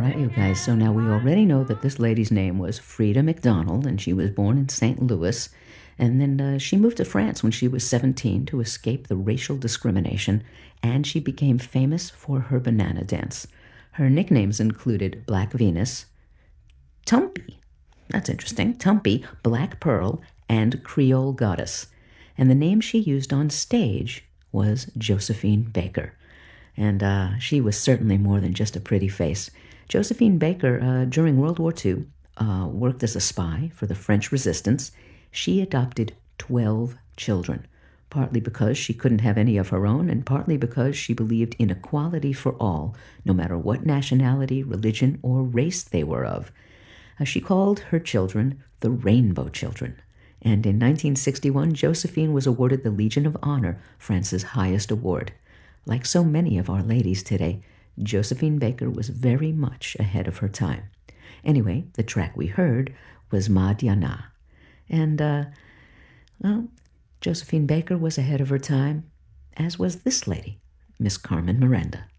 right, you guys. So now we already know that this lady's name was Frida McDonald, and she was born in St. Louis. And then she moved to France when she was 17 to escape the racial discrimination, and she became famous for her banana dance. Her nicknames included Black Venus, Tumpy, that's interesting, Tumpy, Black Pearl, and Creole Goddess. And the name she used on stage was Josephine Baker. And she was certainly more than just a pretty face. Josephine Baker, during World War II, worked as a spy for the French resistance. She adopted 12 children, partly because she couldn't have any of her own, and partly because she believed in equality for all, no matter what nationality, religion, or race they were of. She called her children the Rainbow Children. And in 1961, Josephine was awarded the Legion of Honor, France's highest award. Like so many of our ladies today, Josephine Baker was very much ahead of her time. Anyway, the track we heard was Ma Diana. And, well, Josephine Baker was ahead of her time, as was this lady, Miss Carmen Miranda.